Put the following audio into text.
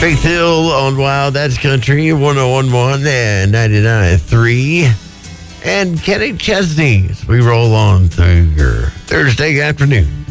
Faith Hill on Wild, that's country, 101.1 and 99.3. And Kenny Chesney as we roll on through your Thursday afternoon.